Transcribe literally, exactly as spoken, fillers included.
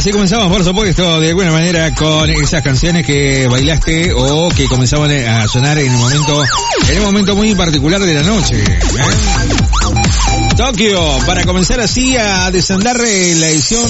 Así comenzamos, por supuesto, de alguna manera con esas canciones que bailaste o que comenzaban a sonar en un momento, en un momento muy particular de la noche. ¿eh? Tokio, para comenzar así a desandar la edición